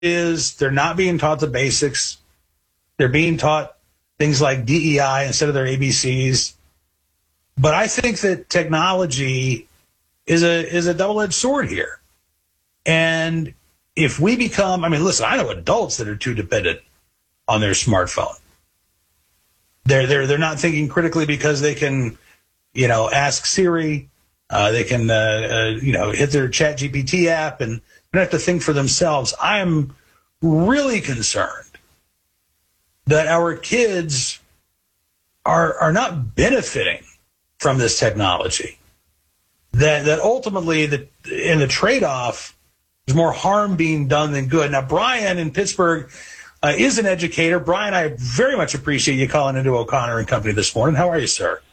is they're not being taught the basics. They're being taught things like DEI instead of their ABCs. But I think that technology is a double-edged sword here. And if we become, I mean, listen, I know adults that are too dependent on their smartphone. They're not thinking critically because they can, ask Siri, they can, hit their ChatGPT app and don't have to think for themselves. I am really concerned that our kids are not benefiting from this technology. That ultimately, in the trade-off, there's more harm being done than good. Now, Brian in Pittsburgh is an educator. Brian, I very much appreciate you calling into O'Connor and Company this morning. How are you, sir?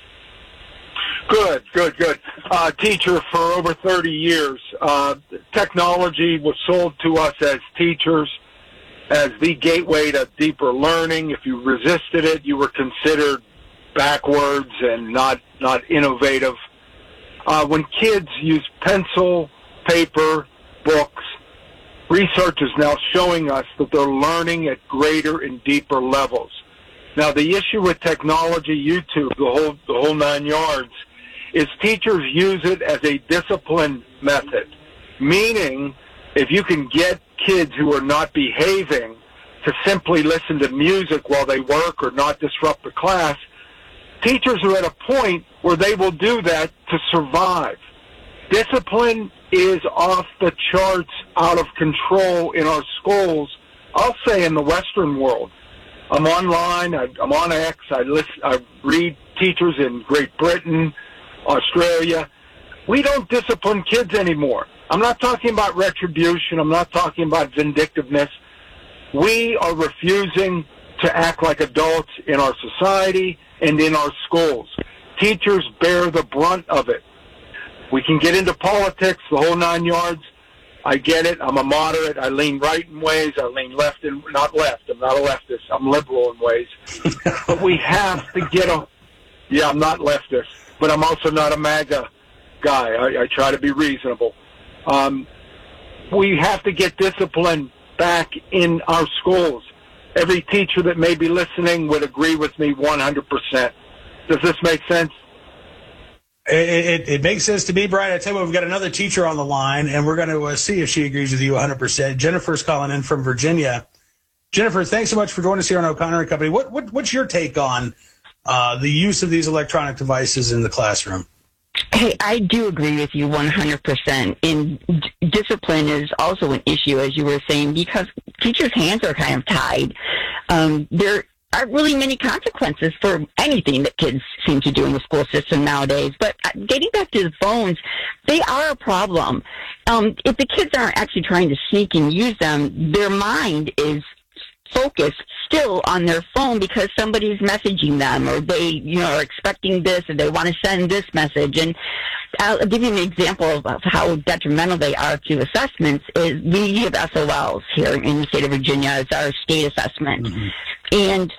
Good. Teacher for over 30 years. Technology was sold to us as teachers as the gateway to deeper learning. If you resisted it, you were considered backwards and not innovative. When kids use pencil, paper, books, research is now showing us that they're learning at greater and deeper levels. Now, the issue with technology, YouTube, the whole 9 yards, is teachers use it as a discipline method, meaning if you can get kids who are not behaving to simply listen to music while they work or not disrupt the class, teachers are at a point where they will do that to survive. Discipline is off the charts, out of control in our schools, I'll say in the Western world. I'm online, I'm on X, I read teachers in Great Britain, Australia. We don't discipline kids anymore. I'm not talking about retribution. I'm not talking about vindictiveness. We are refusing to act like adults in our society and in our schools. Teachers bear the brunt of it. We can get into politics, the whole 9 yards. I get it. I'm a moderate. I lean right in ways. I lean left and not left. I'm not a leftist. I'm liberal in ways. But we have to get I'm not leftist, but I'm also not a MAGA guy. I try to be reasonable. We have to get discipline back in our schools. Every teacher that may be listening would agree with me 100%. Does this make sense? It makes sense to me, Brian. I tell you what, we've got another teacher on the line, and we're going to see if she agrees with you 100%. Jennifer's calling in from Virginia. Jennifer, thanks so much for joining us here on O'Connor and Company. What's your take on the use of these electronic devices in the classroom? Hey, I do agree with you 100%. And discipline is also an issue, as you were saying, because teachers' hands are kind of tied. There aren't really many consequences for anything that kids seem to do in the school system nowadays. But getting back to the phones, they are a problem. If the kids aren't actually trying to sneak and use them, their mind is focused still on their phone because somebody's messaging them, or they, are expecting this, or they want to send this message. And I'll give you an example of how detrimental they are to assessments. Is we have SOLs here in the state of Virginia. It's our state assessment. Mm-hmm. And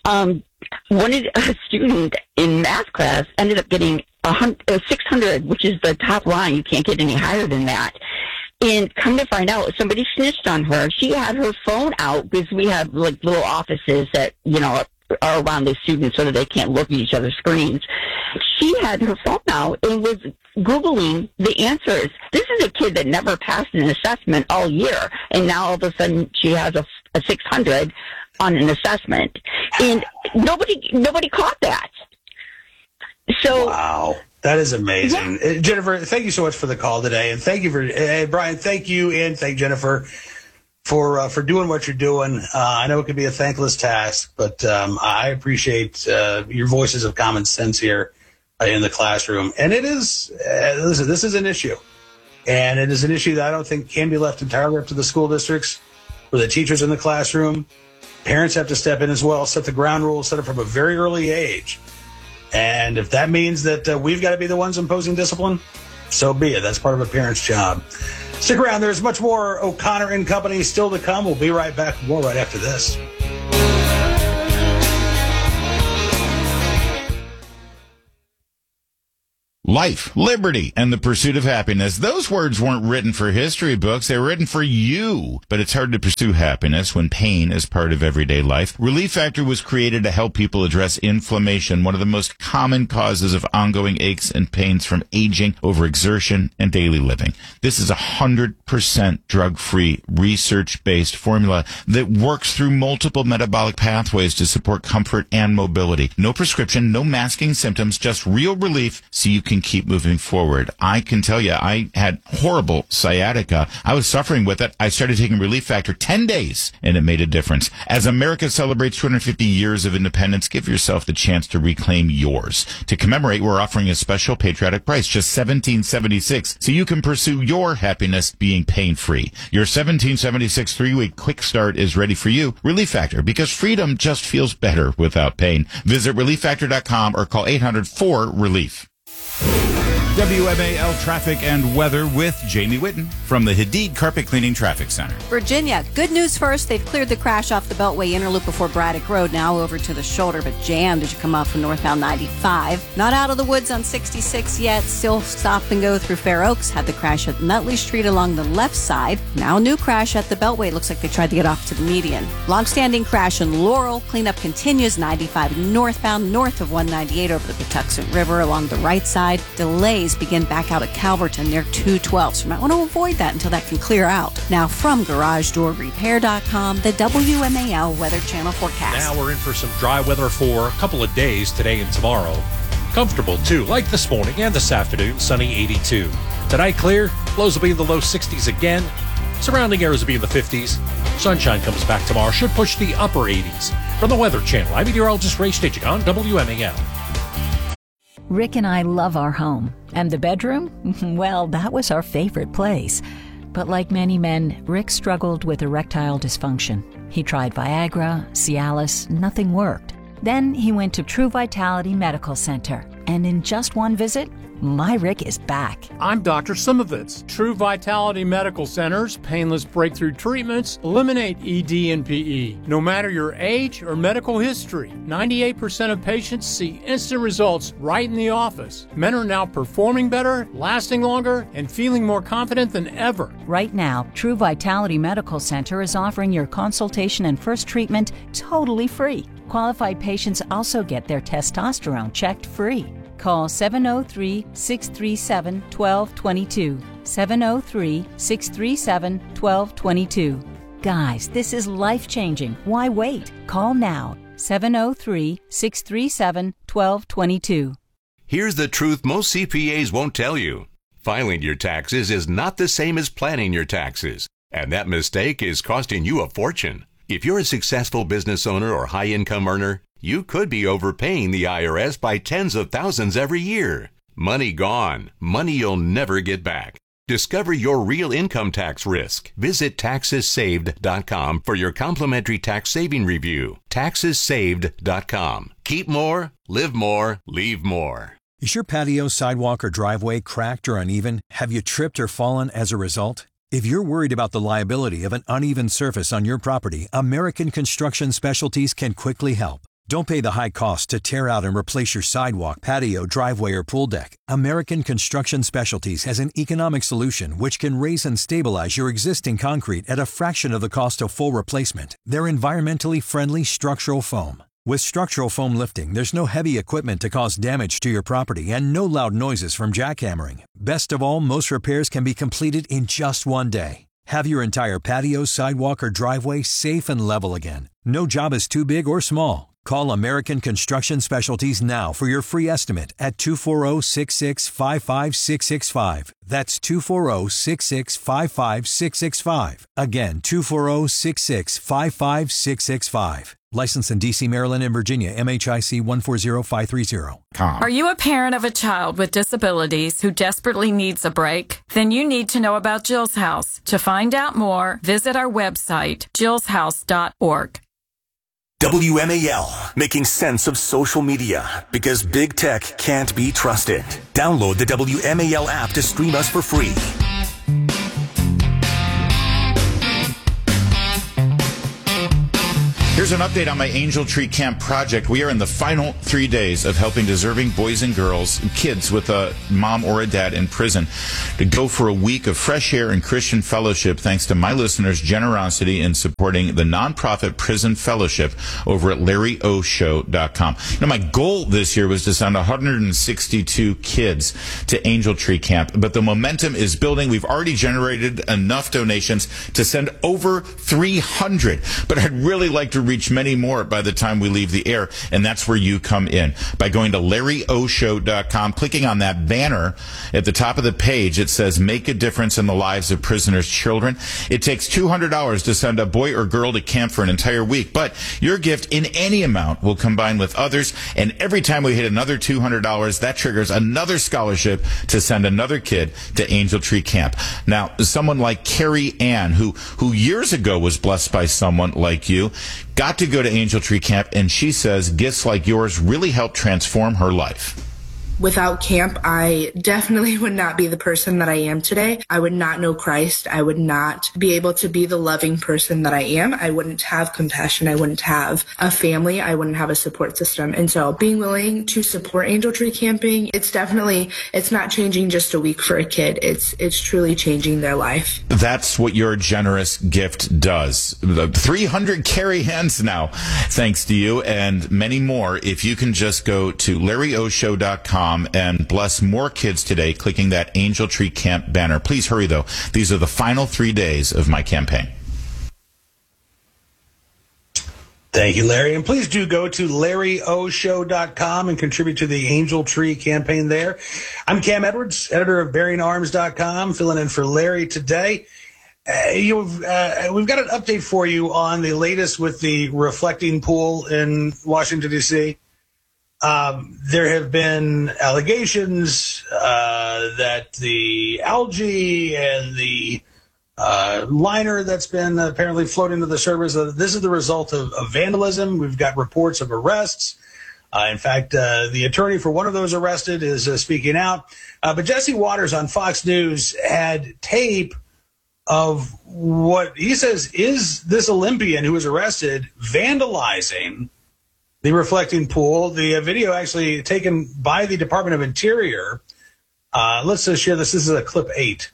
a student in math class ended up getting 600, which is the top line. You can't get any higher than that. And come to find out, somebody snitched on her. She had her phone out because we have like little offices that, are around the students so that they can't look at each other's screens. She had her phone out and was Googling the answers. This is a kid that never passed an assessment all year, and now all of a sudden she has a 600 on an assessment. And nobody caught that. So wow. That is amazing. Yeah. Jennifer, thank you so much for the call today. And thank you Brian, thank you, and thank Jennifer for doing what you're doing. I know it can be a thankless task, but I appreciate your voices of common sense here in the classroom. And it is, listen, this is an issue. And it is an issue that I don't think can be left entirely up to the school districts or the teachers in the classroom. Parents have to step in as well, set the ground rules, set it from a very early age. And if that means that we've got to be the ones imposing discipline, so be it. That's part of a parent's job. Stick around. There's much more O'Connor and Company still to come. We'll be right back with more right after this. Life, liberty, and the pursuit of happiness. Those words weren't written for history books. They were written for you. But it's hard to pursue happiness when pain is part of everyday life. Relief Factor was created to help people address inflammation, one of the most common causes of ongoing aches and pains from aging, overexertion, and daily living. This is a 100% drug-free, research-based formula that works through multiple metabolic pathways to support comfort and mobility. No prescription, no masking symptoms, just real relief so you can keep moving forward. I can tell you, I had horrible sciatica. I was suffering with it. I started taking Relief Factor 10 days, and it made a difference. As America celebrates 250 years of independence, give yourself the chance to reclaim yours. To commemorate, we're offering a special patriotic price, just $17.76, so you can pursue your happiness being pain-free. Your $17.76 3-week quick start is ready for you. Relief Factor, because freedom just feels better without pain. Visit ReliefFactor.com or call 800-4-RELIEF. WMAL traffic and weather with Jamie Whitten from the Hadid Carpet Cleaning Traffic Center. Virginia, good news first. They've cleared the crash off the Beltway inner loop before Braddock Road, now over to the shoulder, but jammed as you come off from northbound 95. Not out of the woods on 66 yet. Still stop and go through Fair Oaks. Had the crash at Nutley Street along the left side. Now a new crash at the Beltway. Looks like they tried to get off to the median. Long-standing crash in Laurel. Cleanup continues 95 northbound, north of 198 over the Patuxent River along the right side. Delays begin back out at Calverton near 212, so you might want to avoid that until that can clear out. Now from GarageDoorRepair.com, the WMAL Weather Channel forecast. Now we're in for some dry weather for a couple of days today and tomorrow. Comfortable too, like this morning and this afternoon, sunny 82. Tonight clear, lows will be in the low 60s again. Surrounding areas will be in the 50s. Sunshine comes back tomorrow, should push the upper 80s. From the Weather Channel, I'm meteorologist Ray Stitchik on WMAL. Rick and I love our home. And the bedroom? Well, that was our favorite place. But like many men, Rick struggled with erectile dysfunction. He tried Viagra, Cialis, nothing worked. Then he went to True Vitality Medical Center. And in just one visit, my Rick is back. I'm Dr. Simovitz. True Vitality Medical Center's painless breakthrough treatments eliminate ED and PE. No matter your age or medical history, 98% of patients see instant results right in the office. Men are now performing better, lasting longer, and feeling more confident than ever. Right now, True Vitality Medical Center is offering your consultation and first treatment totally free. Qualified patients also get their testosterone checked free. Call 703-637-1222. 703-637-1222. Guys, this is life-changing. Why wait? Call now. 703-637-1222. Here's the truth most CPAs won't tell you. Filing your taxes is not the same as planning your taxes, and that mistake is costing you a fortune. If you're a successful business owner or high-income earner, you could be overpaying the IRS by tens of thousands every year. Money gone. Money you'll never get back. Discover your real income tax risk. Visit TaxesSaved.com for your complimentary tax saving review. TaxesSaved.com. Keep more, live more, leave more. Is your patio, sidewalk, or driveway cracked or uneven? Have you tripped or fallen as a result? If you're worried about the liability of an uneven surface on your property, American Construction Specialties can quickly help. Don't pay the high cost to tear out and replace your sidewalk, patio, driveway, or pool deck. American Construction Specialties has an economic solution which can raise and stabilize your existing concrete at a fraction of the cost of full replacement. They're environmentally friendly structural foam. With structural foam lifting, there's no heavy equipment to cause damage to your property and no loud noises from jackhammering. Best of all, most repairs can be completed in just one day. Have your entire patio, sidewalk, or driveway safe and level again. No job is too big or small. Call American Construction Specialties now for your free estimate at 240-665-5665. That's 240-665-5665. Again, 240-665-5665. Licensed in D.C., Maryland, and Virginia, MHIC 140530. Are you a parent of a child with disabilities who desperately needs a break? Then you need to know about Jill's House. To find out more, visit our website, jillshouse.org. WMAL, making sense of social media because big tech can't be trusted. Download the WMAL app to stream us for free. Here's Here's an update on my Angel Tree Camp project. We are in the final 3 days of helping deserving boys and girls, kids with a mom or a dad in prison, to go for a week of fresh air and Christian fellowship thanks to my listeners' generosity in supporting the nonprofit Prison Fellowship over at LarryOShow.com. My goal this year was to send 162 kids to Angel Tree Camp, but the momentum is building. We've already generated enough donations to send over 300, but I'd really like to reach many more by the time we leave the air, and that's where you come in. By going to LarryOShow.com, clicking on that banner at the top of the page, it says Make a Difference in the Lives of Prisoners' Children. It takes $200 to send a boy or girl to camp for an entire week, but your gift in any amount will combine with others, and every time we hit another $200, that triggers another scholarship to send another kid to Angel Tree Camp. Now, someone like Carrie Ann, who years ago was blessed by someone like you, got to go to Angel Tree Camp, and she says gifts like yours really helped transform her life. Without camp, I definitely would not be the person that I am today. I would not know Christ. I would not be able to be the loving person that I am. I wouldn't have compassion. I wouldn't have a family. I wouldn't have a support system. And so being willing to support Angel Tree Camping, it's not changing just a week for a kid. It's truly changing their life. That's what your generous gift does. 300 Carrie hands now, thanks to you, and many more. If you can just go to LarryOShow.com and bless more kids today, clicking that Angel Tree Camp banner. Please hurry, though. These are the final 3 days of my campaign. Thank you, Larry. And please do go to LarryOShow.com and contribute to the Angel Tree campaign there. I'm Cam Edwards, editor of BearingArms.com, filling in for Larry today. We've got an update for you on the latest with the reflecting pool in Washington, D.C. There have been allegations that the algae and the liner that's been apparently floating to the surface, this is the result of vandalism. We've got reports of arrests. In fact, the attorney for one of those arrested is speaking out. But Jesse Waters on Fox News had tape of what he says is this Olympian who was arrested vandalizing the reflecting pool. The video actually taken by the Department of Interior. Let's just share this. This is a clip 8.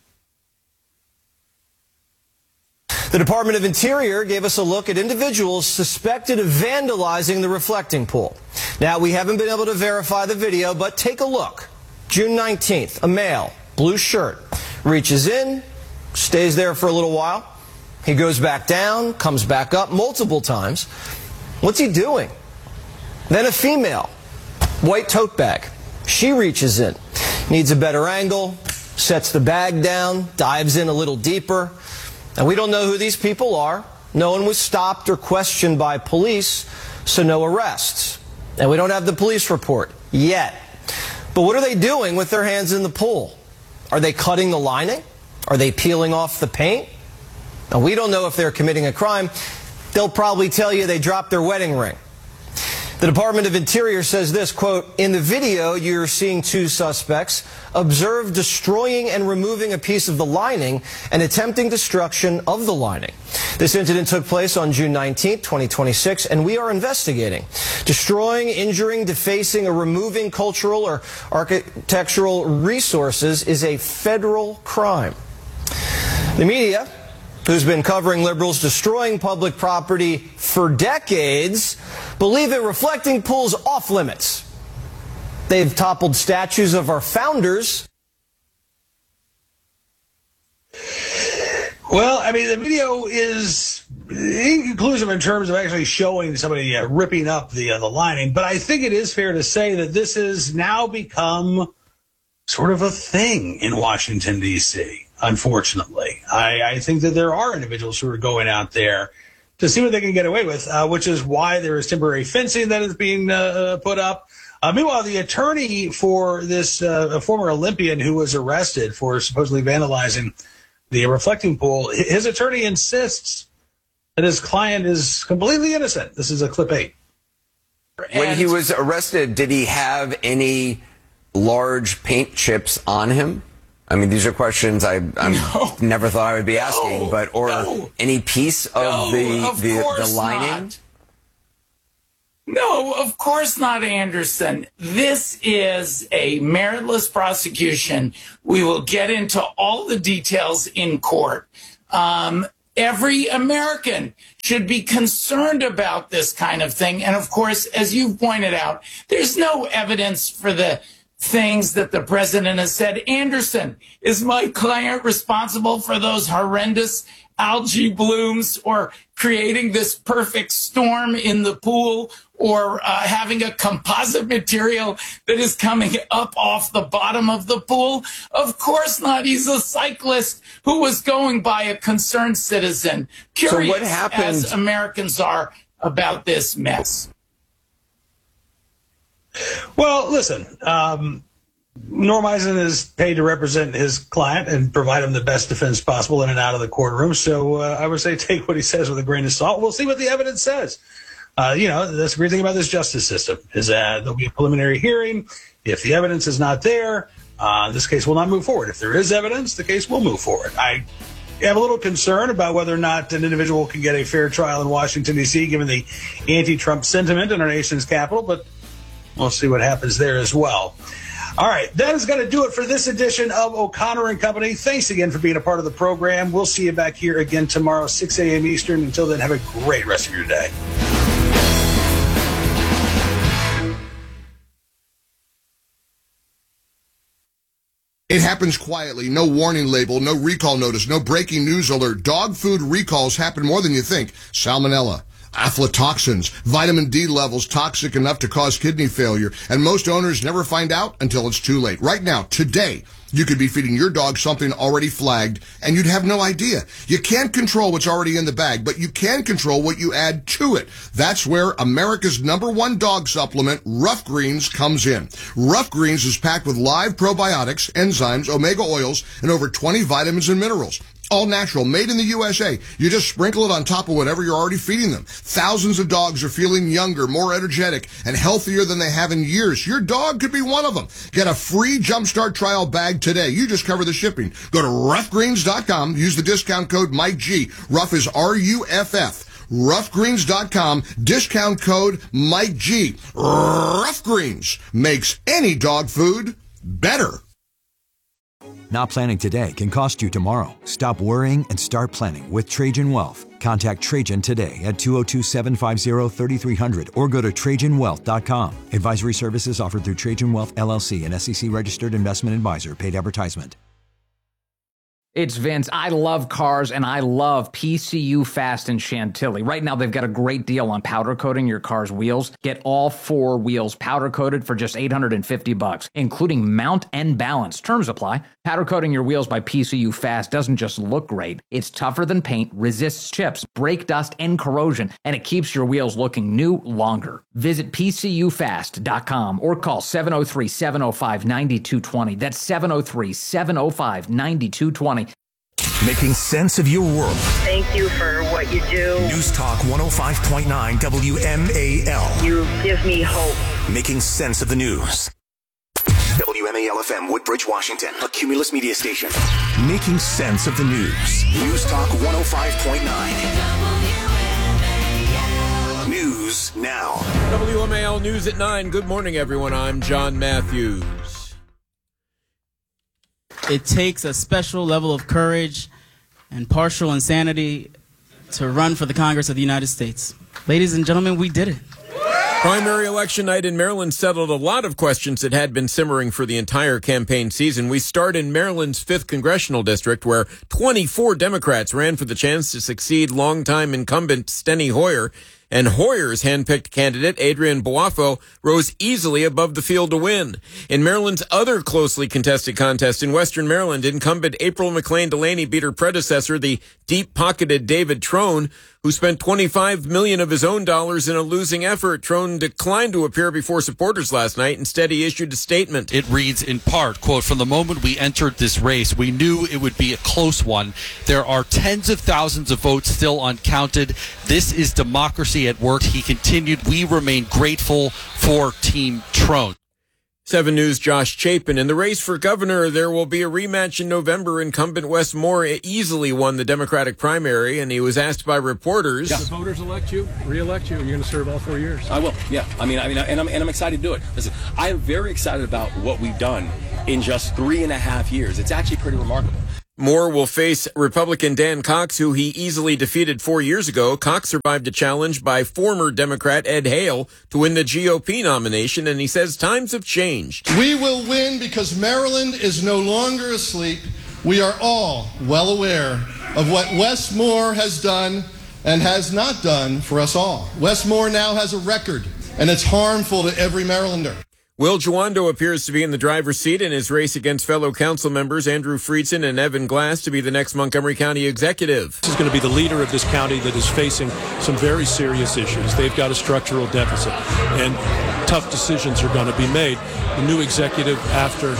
The Department of Interior gave us a look at individuals suspected of vandalizing the reflecting pool. Now, we haven't been able to verify the video, but take a look. June 19th, a male, blue shirt, reaches in, stays there for a little while. He goes back down, comes back up multiple times. What's he doing? Then a female, white tote bag. She reaches in, needs a better angle, sets the bag down, dives in a little deeper. And we don't know who these people are. No one was stopped or questioned by police, so no arrests. And we don't have the police report yet. But what are they doing with their hands in the pool? Are they cutting the lining? Are they peeling off the paint? Now, we don't know if they're committing a crime. They'll probably tell you they dropped their wedding ring. The Department of Interior says this, quote, in the video, you're seeing two suspects observed destroying and removing a piece of the lining and attempting destruction of the lining. This incident took place on June 19, 2026, and we are investigating. Destroying, injuring, defacing, or removing cultural or architectural resources is a federal crime. The media, who's been covering liberals destroying public property for decades, believe that reflecting pools off limits. They've toppled statues of our founders. Well, I mean, the video is inconclusive in terms of actually showing somebody ripping up the lining, but I think it is fair to say that this has now become sort of a thing in Washington, D.C., unfortunately. I think that there are individuals who are going out there to see what they can get away with, which is why there is temporary fencing that is being put up. Meanwhile, the attorney for this former Olympian who was arrested for supposedly vandalizing the reflecting pool, his attorney insists that his client is completely innocent. This is a clip 8. When he was arrested, did he have any large paint chips on him? I mean, these are questions I never thought I would be asking, but any piece of the lining? No, of course not, Anderson. This is a meritless prosecution. We will get into all the details in court. Every American should be concerned about this kind of thing. And of course, as you pointed out, there's no evidence for the things that the president has said. Anderson, is my client responsible for those horrendous algae blooms or creating this perfect storm in the pool or having a composite material that is coming up off the bottom of the pool? Of course not. He's a cyclist who was going by a concerned citizen. Curious so what happened, as Americans are about this mess. Well, listen, Norm Eisen is paid to represent his client and provide him the best defense possible in and out of the courtroom. So I would say take what he says with a grain of salt. We'll see what the evidence says. That's the great thing about this justice system is that there'll be a preliminary hearing. If the evidence is not there, this case will not move forward. If there is evidence, the case will move forward. I have a little concern about whether or not an individual can get a fair trial in Washington, D.C., given the anti-Trump sentiment in our nation's capital, but we'll see what happens there as well. All right, that is going to do it for this edition of O'Connor and Company. Thanks again for being a part of the program. We'll see you back here again tomorrow, 6 a.m. Eastern. Until then, have a great rest of your day. It happens quietly, no warning label, no recall notice, no breaking news alert. Dog food recalls happen more than you think. Salmonella, aflatoxins, vitamin D levels toxic enough to cause kidney failure, and most owners never find out until it's too late. Right now, today, you could be feeding your dog something already flagged, and you'd have no idea. You can't control what's already in the bag, but you can control what you add to it. That's where America's #1 dog supplement, Rough Greens, comes in. Rough Greens is packed with live probiotics, enzymes, omega oils, and over 20 vitamins and minerals. All natural, made in the USA. You just sprinkle it on top of whatever you're already feeding them. Thousands of dogs are feeling younger, more energetic, and healthier than they have in years. Your dog could be one of them. Get a free Jumpstart trial bag today. You just cover the shipping. Go to roughgreens.com. Use the discount code Mike G. Rough is R-U-F-F. Roughgreens.com. Discount code Mike G. Rough Greens makes any dog food better. Not planning today can cost you tomorrow. Stop worrying and start planning with Trajan Wealth. Contact Trajan today at 202-750-3300 or go to TrajanWealth.com. Advisory services offered through Trajan Wealth LLC, an SEC-registered investment advisor. Paid advertisement. It's Vince. I love cars, and I love PCU Fast in Chantilly. Right now, they've got a great deal on powder coating your car's wheels. Get all 4 wheels powder coated for just $850, including mount and balance. Terms apply. Powder coating your wheels by PCU Fast doesn't just look great. It's tougher than paint, resists chips, brake dust, and corrosion, and it keeps your wheels looking new longer. Visit PCUFast.com or call 703-705-9220. That's 703-705-9220. Making sense of your world. Thank you for what you do. News Talk 105.9 WMAL. You give me hope. Making sense of the news. WMAL-FM, Woodbridge, Washington, a Cumulus media station. Making sense of the news. News Talk 105.9. News now. WMAL News at 9. Good morning, everyone. I'm John Matthews. It takes a special level of courage and partial insanity to run for the Congress of the United States. Ladies and gentlemen, we did it. Primary election night in Maryland settled a lot of questions that had been simmering for the entire campaign season. We start in Maryland's 5th Congressional District, where 24 Democrats ran for the chance to succeed longtime incumbent Steny Hoyer. And Hoyer's handpicked candidate, Adrian Boafo, rose easily above the field to win. In Maryland's other closely contested contest in Western Maryland, incumbent April McLean Delaney beat her predecessor, the deep-pocketed David Trone, who spent $25 million of his own dollars in a losing effort. Trone declined to appear before supporters last night. Instead, he issued a statement. It reads in part, quote, "From the moment we entered this race, we knew it would be a close one. There are tens of thousands of votes still uncounted. This is democracy at work." He continued, "We remain grateful for Team Trone." 7 News' Josh Chapin. In the race for governor, there will be a rematch in November. Incumbent Wes Moore easily won the Democratic primary, and he was asked by reporters. The voters elect you, re-elect you, and you're going to serve all 4 years. I will, yeah. And I'm excited to do it. Listen, I am very excited about what we've done in just 3.5 years. It's actually pretty remarkable. Moore will face Republican Dan Cox, who he easily defeated 4 years ago. Cox survived a challenge by former Democrat Ed Hale to win the GOP nomination, and he says times have changed. We will win because Maryland is no longer asleep. We are all well aware of what Wes Moore has done and has not done for us all. Wes Moore now has a record, and it's harmful to every Marylander. Will Juando appears to be in the driver's seat in his race against fellow council members Andrew Friedson and Evan Glass to be the next Montgomery County executive. This is going to be the leader of this county that is facing some very serious issues. They've got a structural deficit, and tough decisions are going to be made. The new executive after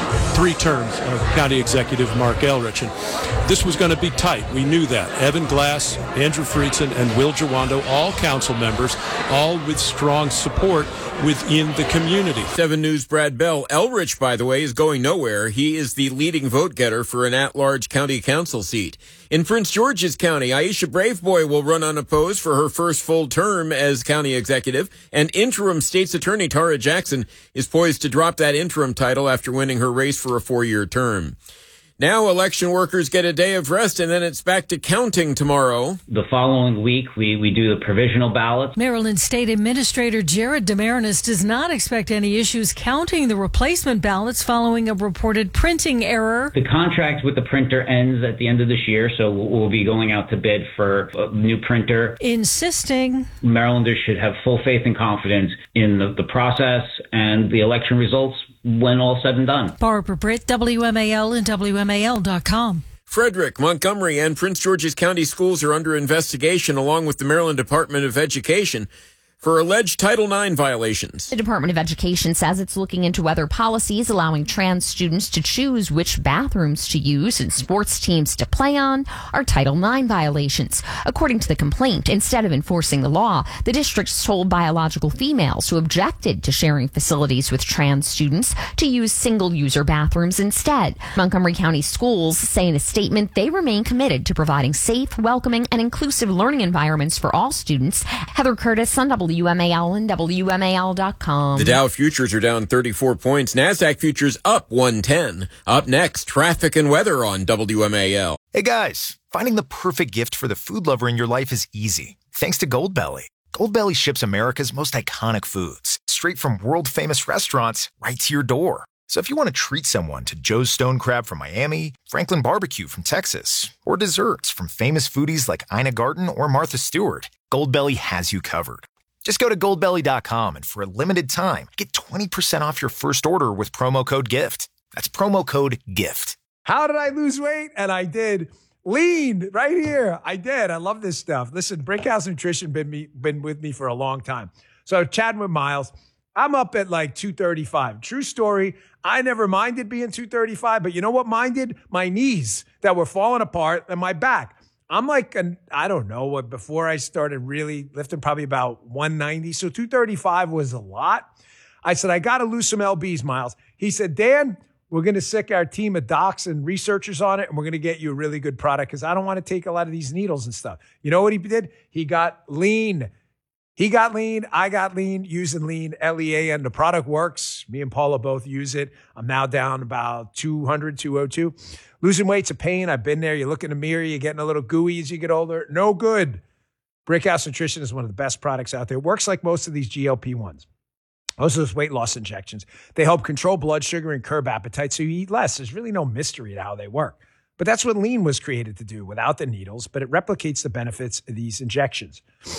3 terms of County Executive Mark Elrich. And this was going to be tight. We knew that. Evan Glass, Andrew Friedson, and Will Juando, all council members, all with strong support within the community. 7 News' Brad Bell. Elrich, by the way, is going nowhere. He is the leading vote getter for an at-large county council seat. In Prince George's County, Aisha Braveboy will run unopposed for her first full term as county executive, and interim state's attorney Tara Jackson is poised to drop that interim title after winning her race for a 4-year term. Now election workers get a day of rest, and then it's back to counting tomorrow. The following week, we do the provisional ballots. Maryland State Administrator Jared DeMarinis does not expect any issues counting the replacement ballots following a reported printing error. The contract with the printer ends at the end of this year, so we'll be going out to bid for a new printer. Insisting Marylanders should have full faith and confidence in the process and the election results when all said and done. Barbara Britt, WMAL and WMAL.com. Frederick, Montgomery, and Prince George's County schools are under investigation along with the Maryland Department of Education for alleged Title IX violations. The Department of Education says it's looking into whether policies allowing trans students to choose which bathrooms to use and sports teams to play on are Title IX violations. According to the complaint, instead of enforcing the law, the district told biological females who objected to sharing facilities with trans students to use single-user bathrooms instead. Montgomery County schools say in a statement they remain committed to providing safe, welcoming, and inclusive learning environments for all students. Heather Curtis on WMAL and WMAL.com. The Dow futures are down 34 points. NASDAQ futures up 110. Up next, traffic and weather on WMAL. Hey guys, finding the perfect gift for the food lover in your life is easy. Thanks to Goldbelly. Goldbelly ships America's most iconic foods straight from world-famous restaurants right to your door. So if you want to treat someone to Joe's Stone Crab from Miami, Franklin Barbecue from Texas, or desserts from famous foodies like Ina Garten or Martha Stewart, Goldbelly has you covered. Just go to goldbelly.com and for a limited time, get 20% off your first order with promo code GIFT. That's promo code GIFT. How did I lose weight? And I did. Lean right here. I did. I love this stuff. Listen, Brickhouse Nutrition been with me for a long time. So chatting with Miles, I'm up at like 235. True story. I never minded being 235, but you know what minded? My knees that were falling apart and my back. I'm like, I don't know what, before I started really lifting, probably about 190. So 235 was a lot. I said, I got to lose some LBs, Miles. He said, Dan, we're going to sick our team of docs and researchers on it, and we're going to get you a really good product because I don't want to take a lot of these needles and stuff. You know what he did? He got lean. He got lean. I got lean using lean, LEAN. The product works. Me and Paula both use it. I'm now down about 200, 202. Losing weight's a pain. I've been there. You look in the mirror, you're getting a little gooey as you get older. No good. Brickhouse Nutrition is one of the best products out there. It works like most of these GLP-1s. Most of those weight loss injections. They help control blood sugar and curb appetite so you eat less. There's really no mystery to how they work. But that's what lean was created to do without the needles, but it replicates the benefits of these injections.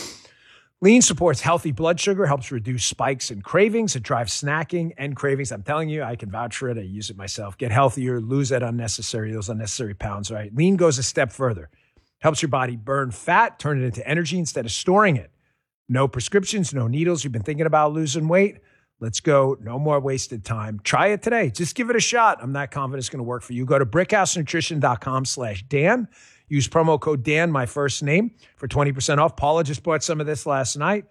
Lean supports healthy blood sugar, helps reduce spikes and cravings. It drives snacking and cravings. I'm telling you, I can vouch for it. I use it myself. Get healthier, lose those unnecessary pounds, right? Lean goes a step further. Helps your body burn fat, turn it into energy instead of storing it. No prescriptions, no needles. You've been thinking about losing weight? Let's go. No more wasted time. Try it today. Just give it a shot. I'm not confident it's going to work for you. Go to brickhousenutrition.com/Dan. Use promo code Dan, my first name, for 20% off. Paula just bought some of this last night.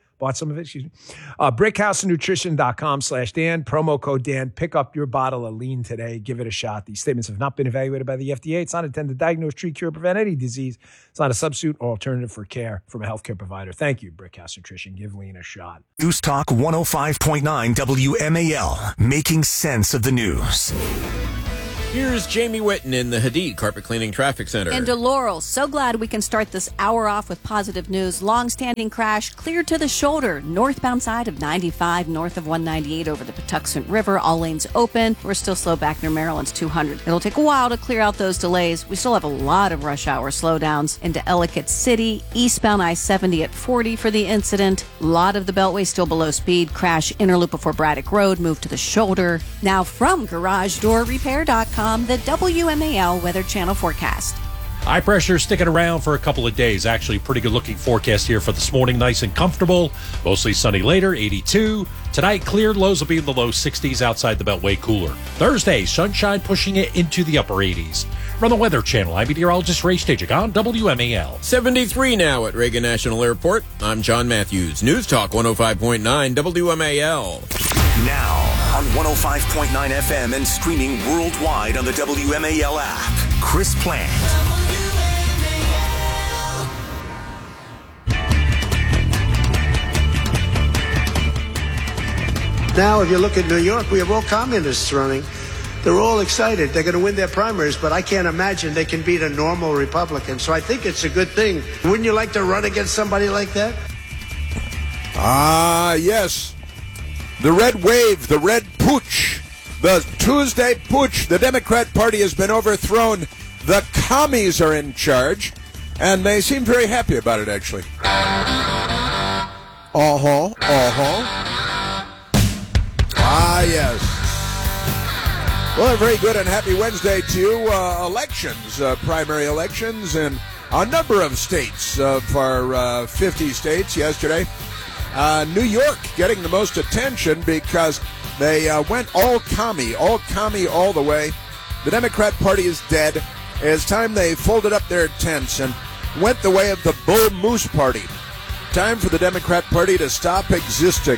BrickhouseNutrition.com/Dan. Promo code Dan. Pick up your bottle of lean today. Give it a shot. These statements have not been evaluated by the FDA. It's not intended to diagnose, treat, cure, prevent any disease. It's not a substitute or alternative for care from a healthcare provider. Thank you, Brickhouse Nutrition. Give lean a shot. News Talk 105.9 WMAL, making sense of the news. Here's Jamie Whitten in the Hadid Carpet Cleaning Traffic Center. And Laurel, so glad we can start this hour off with positive news. Long-standing crash cleared to the shoulder, northbound side of 95, north of 198 over the Patuxent River. All lanes open. We're still slow back near Maryland's 200. It'll take a while to clear out those delays. We still have a lot of rush hour slowdowns into Ellicott City, eastbound I-70 at 40 for the incident. A lot of the Beltway still below speed. Crash interloop before Braddock Road, moved to the shoulder. Now from GarageDoorRepair.com, the WMAL Weather Channel forecast. High pressure sticking around for a couple of days. Actually, pretty good looking forecast here for this morning. Nice and comfortable. Mostly sunny later, 82. Tonight, clear. Lows will be in the low 60s. Outside the Beltway, cooler. Thursday, sunshine pushing it into the upper 80s. From the Weather Channel, I'm meteorologist Ray Stagik on WMAL. 73 now at Reagan National Airport. I'm John Matthews. News Talk 105.9 WMAL. Now on 105.9 FM and streaming worldwide on the WMAL app. Chris Plant. Now, if you look at New York, we have all communists running. They're all excited. They're going to win their primaries, but I can't imagine they can beat a normal Republican. So I think it's a good thing. Wouldn't you like to run against somebody like that? Yes. The red wave, the red putsch, the Tuesday putsch. The Democrat Party has been overthrown. The commies are in charge, and they seem very happy about it, actually. Yes. Well, a very good and happy Wednesday to you. Elections, primary elections in a number of states of our 50 states yesterday. New York getting the most attention because they went all commie all the way. The Democrat Party is dead. It's time they folded up their tents and went the way of the Bull Moose Party. Time for the Democrat Party to stop existing.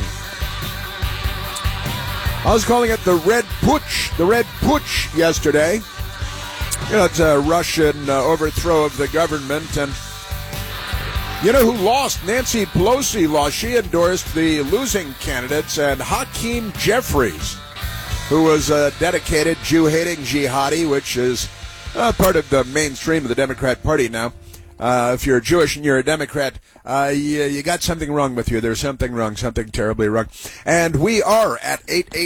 I was calling it the Red Putsch yesterday. You know, it's a Russian overthrow of the government. And you know who lost? Nancy Pelosi lost. She endorsed the losing candidates, and Hakeem Jeffries, who was a dedicated Jew-hating jihadi, which is part of the mainstream of the Democrat Party now. If you're Jewish and you're a Democrat, you got something wrong with you. There's something wrong, something terribly wrong. And we are at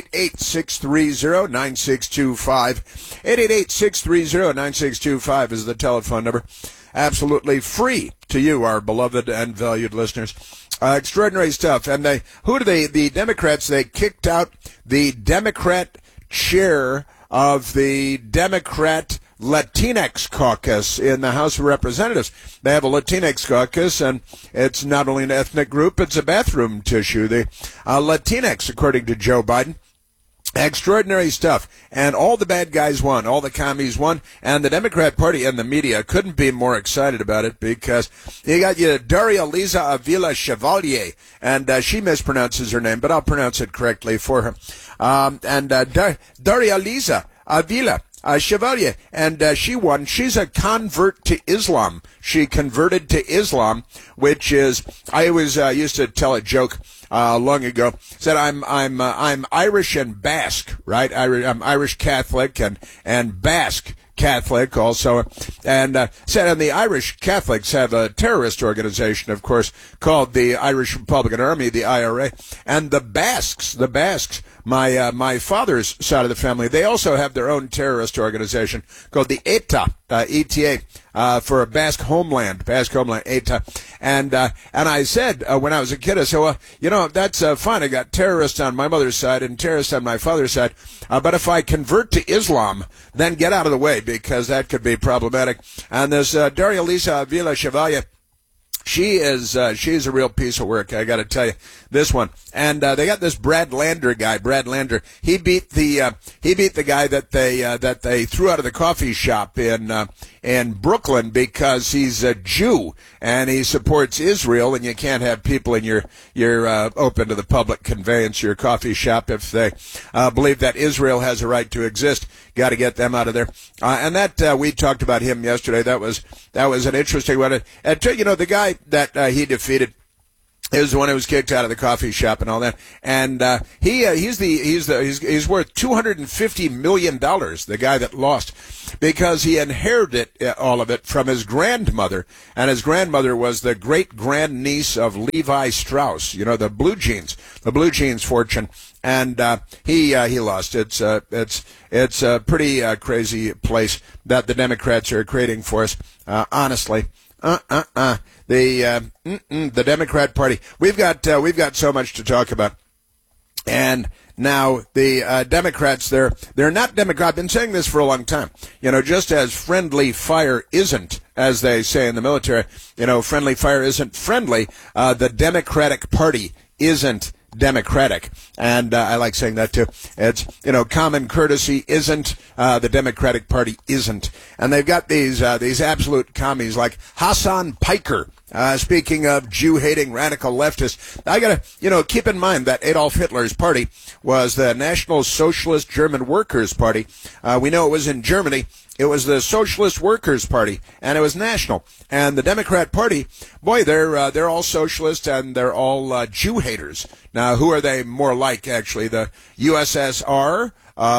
888-630-9625. 888-630-9625 is the telephone number. Absolutely free to you, our beloved and valued listeners. Extraordinary stuff. And the Democrats, they kicked out the Democrat chair of the Democrat Latinx caucus in the House of Representatives. They have a Latinx caucus, and it's not only an ethnic group, it's a bathroom tissue. The Latinx, according to Joe Biden. Extraordinary stuff. And all the bad guys won. All the commies won. And the Democrat Party and the media couldn't be more excited about it because you got Daria Liza Avila Chevalier. And she mispronounces her name, but I'll pronounce it correctly for her. Daria Liza Avila Chevalier, and she won. She's a convert to Islam. She converted to Islam, which is, I always used to tell a joke long ago. Said I'm Irish and Basque, right? I'm Irish Catholic and Basque Catholic also, and said, and the Irish Catholics have a terrorist organization, of course, called the Irish Republican Army, the IRA, and the Basques, my father's side of the family, they also have their own terrorist organization called the ETA, ETA, for a Basque homeland, ETA. And I said, when I was a kid, I said, well, you know, that's fine. I got terrorists on my mother's side and terrorists on my father's side. But if I convert to Islam, then get out of the way because that could be problematic. And this Daria Liza Avila Chevalier, she's a real piece of work. I got to tell you this one. And they got this Brad Lander guy. Brad Lander. He beat the guy that they threw out of the coffee shop in in Brooklyn because he's a Jew and he supports Israel, and you can't have people in your open to the public conveyance, your coffee shop, if they believe that Israel has a right to exist. Got to get them out of there. And that we talked about him yesterday. That was an interesting one. And the guy that he defeated is the one who was kicked out of the coffee shop and all that, and he's worth $250 million. The guy that lost, because he inherited all of it from his grandmother, and his grandmother was the great grandniece of Levi Strauss. The blue jeans fortune, and he lost. It's a pretty crazy place that the Democrats are creating for us. Honestly. The Democrat Party. We've got so much to talk about, and now the Democrats, they're not Democrat. I've been saying this for a long time. Just as friendly fire isn't, as they say in the military, friendly fire isn't friendly. The Democratic Party isn't democratic, and I like saying that too. It's common courtesy isn't, the Democratic Party isn't, and they've got these absolute commies like Hassan Piker. Speaking of Jew-hating radical leftists, I gotta keep in mind that Adolf Hitler's party was the National Socialist German Workers' Party. We know it was in Germany. It was the Socialist Workers' Party, and it was national. And the Democrat Party, boy, they're all socialist and they're all Jew haters. Now, who are they more like, actually? The USSR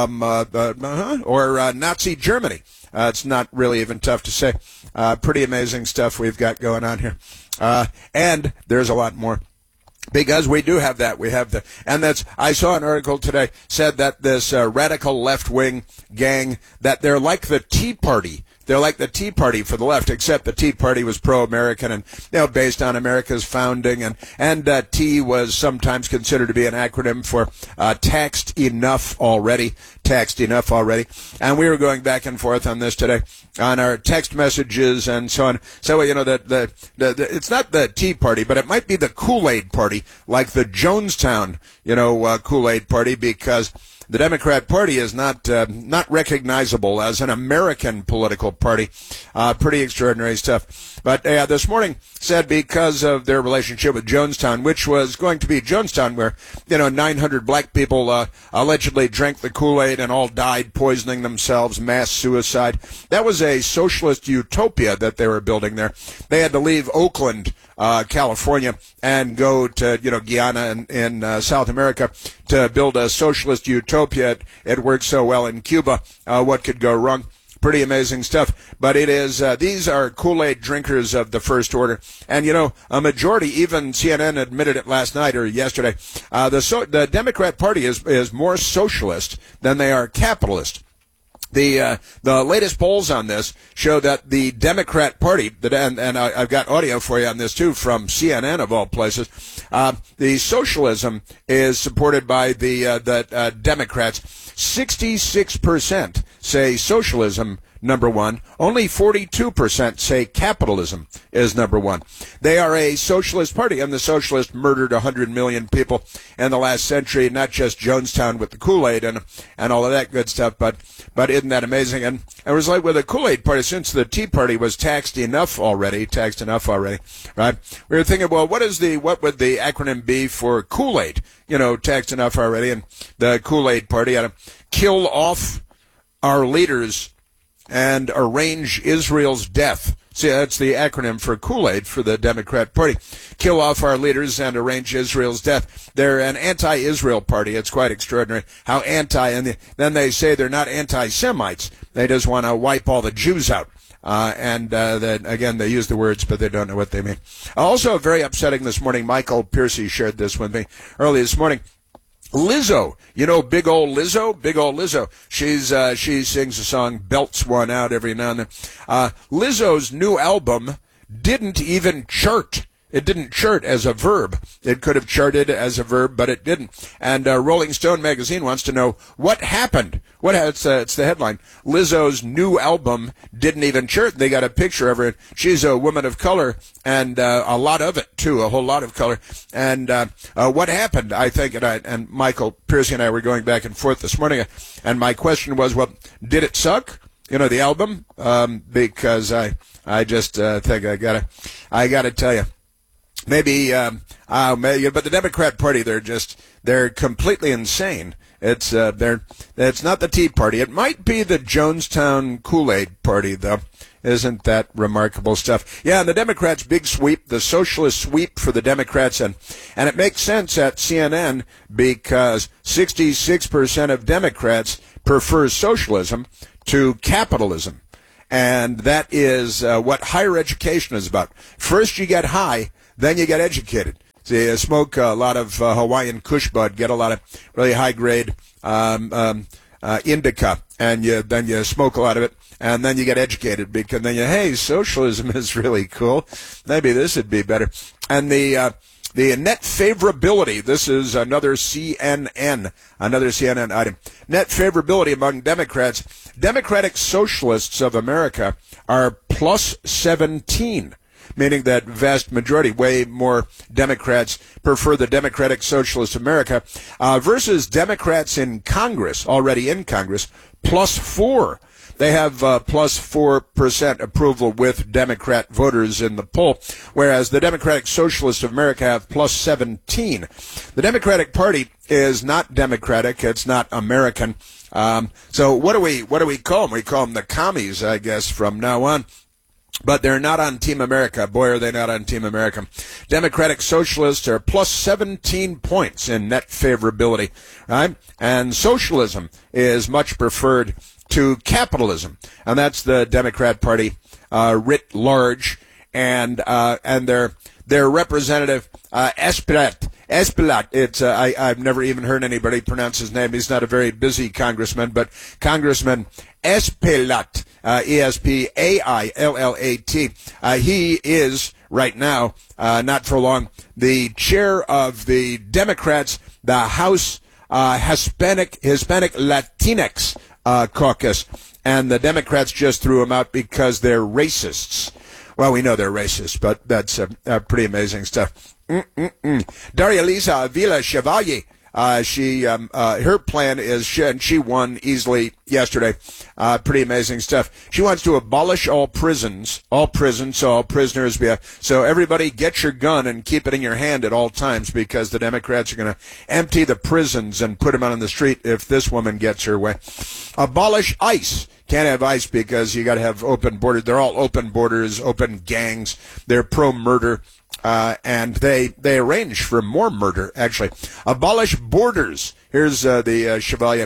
or Nazi Germany? It's not really even tough to say. Pretty amazing stuff we've got going on here. And there's a lot more. Because we do have that. I saw an article today said that this radical left-wing gang, that they're like the Tea Party. They're like the Tea Party for the left, except the Tea Party was pro-American and, based on America's founding, and T was sometimes considered to be an acronym for taxed enough already. And we were going back and forth on this today on our text messages and so on. So, it's not the Tea Party, but it might be the Kool-Aid Party, like the Jonestown, Kool-Aid Party, because the Democrat Party is not recognizable as an American political party. Pretty extraordinary stuff. But this morning said because of their relationship with Jonestown, which was going to be Jonestown, where 900 black people allegedly drank the Kool-Aid and all died poisoning themselves, mass suicide. That was a socialist utopia that they were building there. They had to leave Oakland, California, and go to Guyana in South America to build a socialist utopia. It worked so well in Cuba. What could go wrong? Pretty amazing stuff. But it is, these are Kool-Aid drinkers of the first order. And, a majority, even CNN admitted it last night or yesterday, the Democrat Party is more socialist than they are capitalist. The latest polls on this show that the Democrat Party, and I've got audio for you on this too from CNN of all places. The socialism is supported by the Democrats. 66% say socialism number one. Only 42% say capitalism is number one. They are a socialist party, and the socialists murdered 100 million people in the last century, not just Jonestown with the Kool-Aid and all of that good stuff, but isn't that amazing? And it was like with the Kool-Aid Party, since the Tea Party was taxed enough already, right? We were thinking, well, what would the acronym be for Kool-Aid? Taxed enough already, and the Kool-Aid Party had to kill off our leaders and arrange Israel's death. See, that's the acronym for Kool-Aid for the Democrat Party. Kill off our leaders and arrange Israel's death. They're an anti-Israel party. It's quite extraordinary how and then they say they're not anti-Semites. They just want to wipe all the Jews out. Then again, they use the words, but they don't know what they mean. Also, very upsetting this morning, Michael Piercy shared this with me early this morning. Lizzo, big old Lizzo. She sings a song, belts one out every now and then. Lizzo's new album didn't even chart. It didn't chart as a verb. It could have charted as a verb, but it didn't. And Rolling Stone magazine wants to know what happened. It's the headline. Lizzo's new album didn't even chart. They got a picture of her. She's a woman of color, and a lot of it too, a whole lot of color. And what happened? I think, and Michael Piercy and I were going back and forth this morning, and my question was, well, did it suck? the album, because I just think I gotta tell you, maybe, but the Democrat Party, they're completely insane. It's not the Tea Party. It might be the Jonestown Kool-Aid Party, though. Isn't that remarkable stuff? Yeah, and the Democrats' big sweep, the socialist sweep for the Democrats, and it makes sense at CNN because 66% of Democrats prefer socialism to capitalism. And that is what higher education is about. First you get high, then you get educated. So you smoke a lot of Hawaiian Kush bud, get a lot of really high-grade indica, and then you smoke a lot of it, and then you get educated because then hey, socialism is really cool. Maybe this would be better. And the net favorability, this is another CNN item. Net favorability among Democrats. Democratic Socialists of America are plus 17. Meaning that vast majority, way more Democrats prefer the Democratic Socialist America, versus Democrats in Congress, already in Congress, plus 4. They have plus 4% approval with Democrat voters in the poll, whereas the Democratic Socialist of America have plus 17. The Democratic Party is not democratic. It's not American. So what do we call them? We call them the commies, I guess, from now on. But they're not on Team America. Boy, are they not on Team America. Democratic Socialists are plus 17 points in net favorability, right? And socialism is much preferred to capitalism. And that's the Democrat Party writ large. And their representative, Espaillat. It's I've never even heard anybody pronounce his name. He's not a very busy congressman, but Congressman Espaillat, Espaillat. He is right now, not for long, the chair of the Democrats, the House Hispanic Latinx caucus, and the Democrats just threw him out because they're racists. Well, we know they're racist, but that's pretty amazing stuff. Daria Lisa Avila Chevalier, her plan is, she won easily yesterday. Pretty amazing stuff. She wants to abolish all prisons, so all prisoners so everybody get your gun and keep it in your hand at all times because the Democrats are going to empty the prisons and put them out on the street if this woman gets her way. Abolish ICE. Can't have ICE because you got to have open borders. They're all open borders, open gangs. They're pro-murder. And they arrange for more murder, actually. Abolish borders. Here's the Chevalier,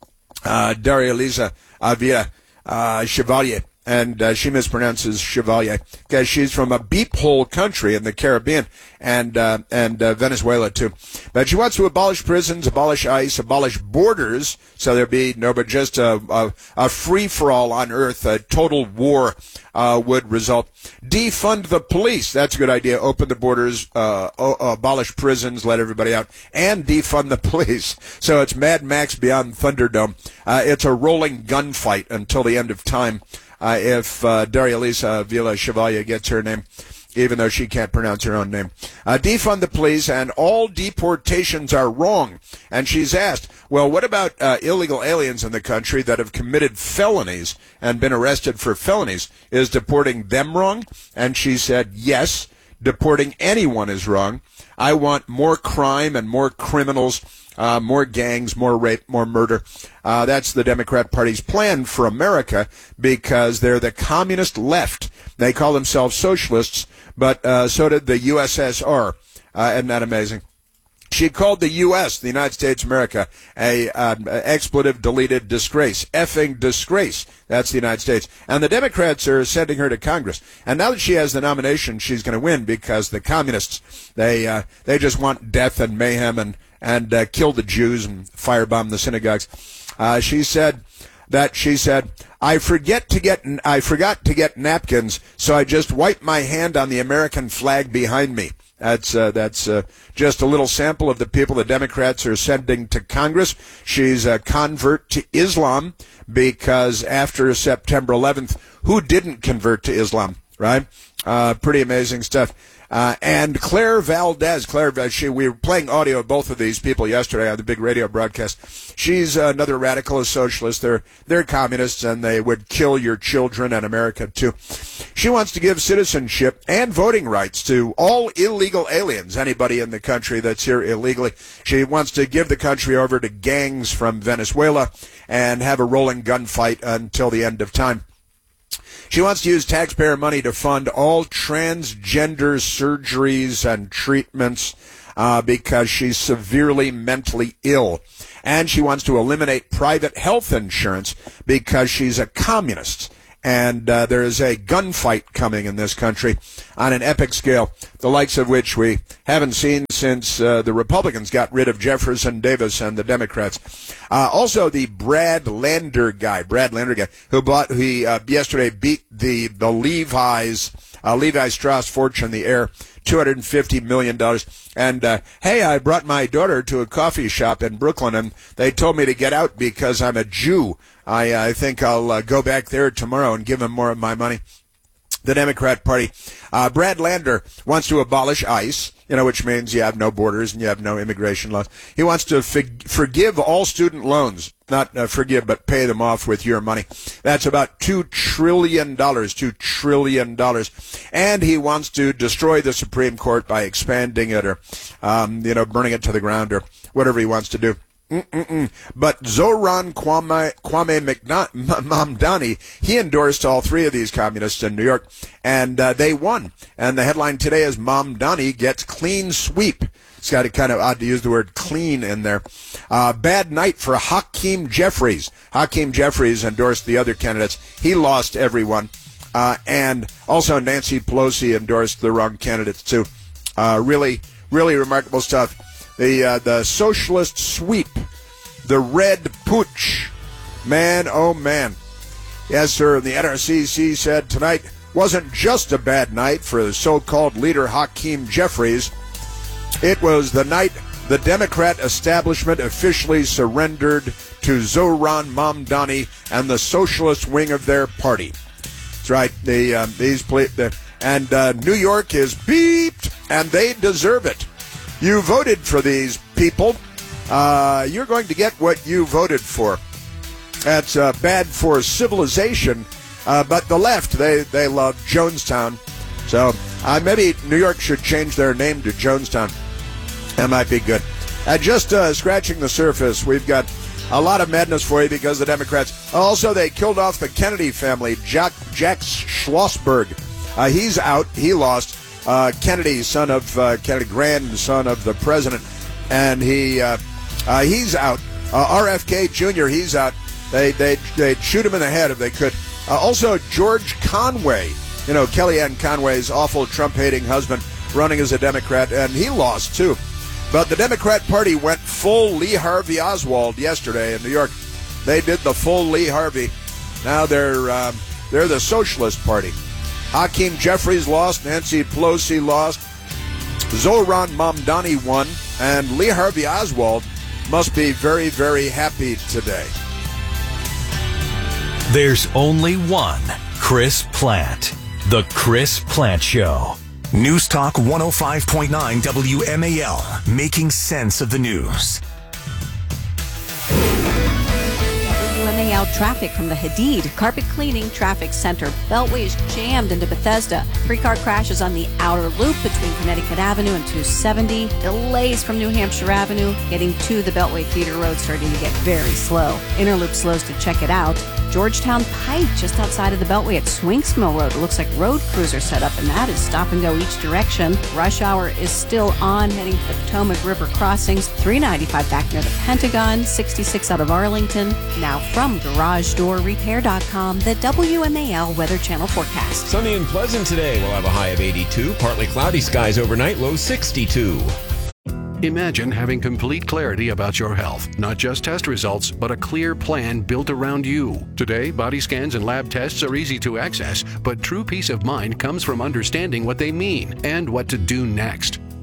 Daria Lisa Avila Chevalier. And she mispronounces Chevalier because she's from a beep hole country in the Caribbean and Venezuela too. But she wants to abolish prisons, abolish ICE, abolish borders, so there be but just a free for all on Earth. A total war would result. Defund the police. That's a good idea. Open the borders, abolish prisons, let everybody out, and defund the police. So it's Mad Max Beyond Thunderdome. It's a rolling gunfight until the end of time. If Daria Lisa Avila Chevalier gets her name, even though she can't pronounce her own name. Defund the police, and all deportations are wrong. And she's asked, well, what about illegal aliens in the country that have committed felonies and been arrested for felonies? Is deporting them wrong? And she said, yes, deporting anyone is wrong. I want more crime and more criminals, more gangs, more rape, more murder. That's the Democrat Party's plan for America because they're the communist left. They call themselves socialists, but so did the USSR. Isn't that amazing? She called the U.S., the United States of America, a expletive deleted disgrace, effing disgrace. That's the United States. And the Democrats are sending her to Congress. And now that she has the nomination, she's going to win because the communists, they just want death and mayhem and kill the Jews and firebomb the synagogues. She said, I forgot to get napkins, so I just wiped my hand on the American flag behind me. That's just a little sample of the people the Democrats are sending to Congress. She's a convert to Islam because after September 11th, who didn't convert to Islam, right? Pretty amazing stuff. And Claire Valdez. We were playing audio of both of these people yesterday on the big radio broadcast. She's another radicalist socialist. They're communists, and they would kill your children and America, too. She wants to give citizenship and voting rights to all illegal aliens, anybody in the country that's here illegally. She wants to give the country over to gangs from Venezuela and have a rolling gunfight until the end of time. She wants to use taxpayer money to fund all transgender surgeries and treatments because she's severely mentally ill. And she wants to eliminate private health insurance because she's a communist. And there is a gunfight coming in this country on an epic scale, the likes of which we haven't seen since the Republicans got rid of Jefferson Davis and the Democrats. Also, the Brad Lander guy, who yesterday beat the Levi Strauss fortune, the heir, $250 million. And, hey, I brought my daughter to a coffee shop in Brooklyn, and they told me to get out because I'm a Jew. I think I'll go back there tomorrow and give him more of my money. The Democrat Party. Brad Lander wants to abolish ICE, which means you have no borders and you have no immigration laws. He wants to forgive all student loans. Not forgive, but pay them off with your money. That's about $2 trillion. $2 trillion. And he wants to destroy the Supreme Court by expanding it or, burning it to the ground or whatever he wants to do. But Zoran Kwame Mamdani, he endorsed all three of these communists in New York, and they won. And the headline today is Mamdani gets clean sweep. It's got kind of odd to use the word clean in there. Bad night for Hakeem Jeffries. Hakeem Jeffries endorsed the other candidates. He lost everyone. And also Nancy Pelosi endorsed the wrong candidates, too. Really, really remarkable stuff. The socialist sweep, the red pooch. Man, oh man. Yes, sir, the NRCC said tonight wasn't just a bad night for the so-called leader Hakeem Jeffries. It was the night the Democrat establishment officially surrendered to Zoran Mamdani and the socialist wing of their party. That's right. New York is beeped, and they deserve it. You voted for these people. You're going to get what you voted for. That's bad for civilization. But the left, they love Jonestown. So maybe New York should change their name to Jonestown. That might be good. Just scratching the surface, we've got a lot of madness for you because the Democrats. Also, they killed off the Kennedy family. Jack Schlossberg. He's out. He lost. Kennedy, grandson of the president, and he's out. RFK Jr., he's out. They'd shoot him in the head if they could. Also, George Conway, Kellyanne Conway's awful Trump-hating husband, running as a Democrat, and he lost too. But the Democrat Party went full Lee Harvey Oswald yesterday in New York. They did the full Lee Harvey. Now they're the Socialist Party. Hakeem Jeffries lost, Nancy Pelosi lost, Zoran Mamdani won, and Lee Harvey Oswald must be very, very happy today. There's only one Chris Plant. The Chris Plant Show. News Talk 105.9 WMAL, making sense of the news. WMAL traffic from the Hadid Carpet Cleaning Traffic Center. Beltway is jammed into Bethesda. 3-car crashes on the outer loop between Connecticut Avenue and 270. Delays from New Hampshire Avenue. Getting to the Beltway Theater Road starting to get very slow. Inner loop slows to check it out. Georgetown Pike, just outside of the Beltway at Swinks Mill Road. It looks like road crews are set up, and that is stop and go each direction. Rush hour is still on, heading to the Potomac River crossings. 395 back near the Pentagon. 66 out of Arlington. Now from GarageDoorRepair.com, the WMAL Weather Channel forecast. Sunny and pleasant today. We'll have a high of 82. Partly cloudy skies overnight, low 62. Imagine having complete clarity about your health, not just test results, but a clear plan built around you. Today, body scans and lab tests are easy to access, but true peace of mind comes from understanding what they mean and what to do next.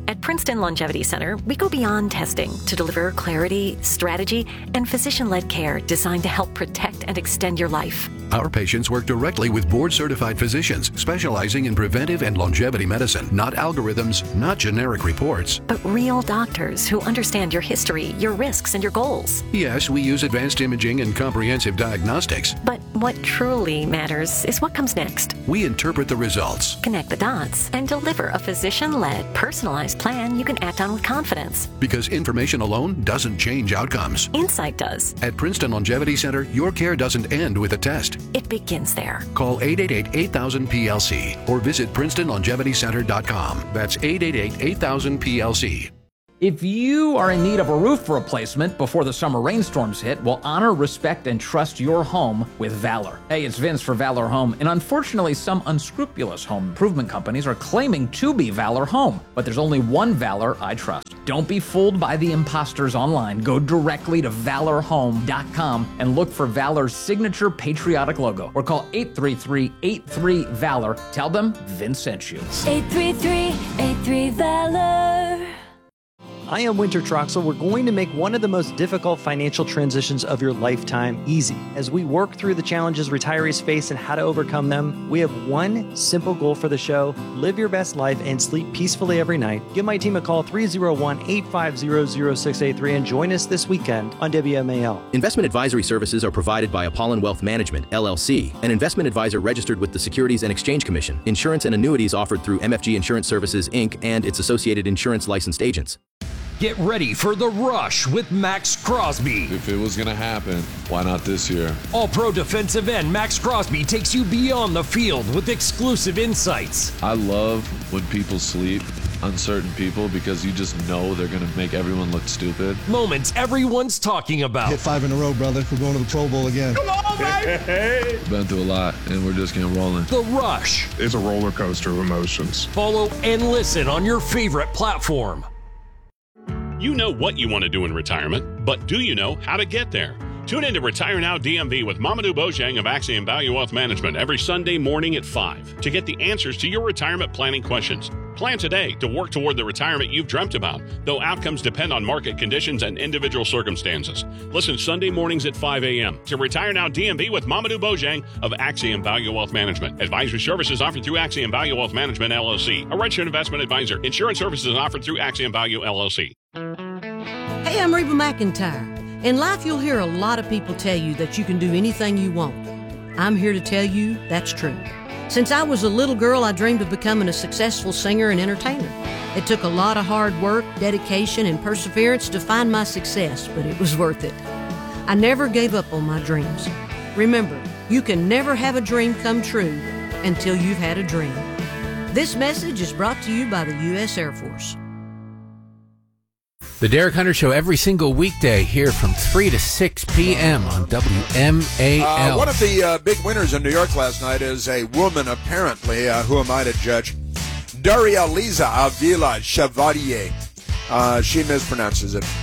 At Princeton Longevity Center, we go beyond testing to deliver clarity, strategy, and physician-led care designed to help protect and extend your life. Our patients work directly with board-certified physicians specializing in preventive and longevity medicine, not algorithms, not generic reports. But real doctors who understand your history, your risks, and your goals. Yes, we use advanced imaging and comprehensive diagnostics. But what truly matters is what comes next. We interpret the results, Connect the dots, and deliver a physician-led, personalized plan you can act on with confidence. because information alone doesn't change outcomes. Insight does. At Princeton Longevity Center, your care doesn't end with a test. It begins there. Call 888-8000-PLC or visit PrincetonLongevityCenter.com. That's 888-8000-PLC. If you are in need of a roof replacement before the summer rainstorms hit, well, honor, respect, and trust your home with Valor. Hey, it's Vince for Valor Home, and unfortunately, some unscrupulous home improvement companies are claiming to be Valor Home, but there's only one Valor I trust. Don't be fooled by the imposters online. Go directly to ValorHome.com and look for Valor's signature patriotic logo, or call 833-83-VALOR. Tell them Vince sent you. 833-83-VALOR. I am Winter Troxel. We're going to make one of the most difficult financial transitions of your lifetime easy. As we work through the challenges retirees face and how to overcome them, we have one simple goal for the show: live your best life and sleep peacefully every night. Give my team a call, 301-850-0683, and join us this weekend on WMAL. Investment advisory services are provided by Apollon Wealth Management, LLC, an investment advisor registered with the Securities and Exchange Commission. Insurance and annuities offered through MFG Insurance Services, Inc. and its associated insurance licensed agents. Get ready for The Rush with Max Crosby. If it was going to happen, why not this year? All-pro defensive end Max Crosby takes you beyond the field with exclusive insights. I love when people sleep, uncertain people, because you just know they're going to make everyone look stupid. Moments everyone's talking about. Hit 5 in a row, brother. We're going to the Pro Bowl again. Come on, baby! Been through a lot, and we're just getting rolling. The Rush. It's a roller coaster of emotions. Follow and listen on your favorite platform. You know what you want to do in retirement, but do you know how to get there? Tune in to Retire Now DMV with Mamadou Bojang of Axiom Value Wealth Management every Sunday morning at 5 to get the answers to your retirement planning questions. Plan today to work toward the retirement you've dreamt about, though outcomes depend on market conditions and individual circumstances. Listen Sunday mornings at 5 a.m. to Retire Now DMV with Mamadou Bojang of Axiom Value Wealth Management. Advisory services offered through Axiom Value Wealth Management, LLC, a registered investment advisor. Insurance services offered through Axiom Value, LLC. Hey, I'm Reba McEntire. In life, you'll hear a lot of people tell you that you can do anything you want. I'm here to tell you that's true. Since I was a little girl, I dreamed of becoming a successful singer and entertainer. It took a lot of hard work, dedication, and perseverance to find my success, but it was worth it. I never gave up on my dreams. Remember, you can never have a dream come true until you've had a dream. This message is brought to you by the U.S. Air Force. The Derek Hunter Show every single weekday here from 3 to 6 p.m. on WMAL. One of the big winners in New York last night is a woman, apparently. Who am I to judge? Daria Liza Avila Chevalier. She mispronounces it.